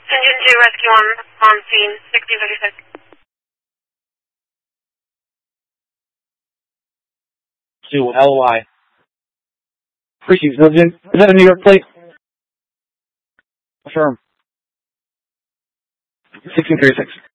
Engine 2 rescue on scene, 6036. 2 LY. Appreciate it. Is that a New York plate? Affirm. 1636.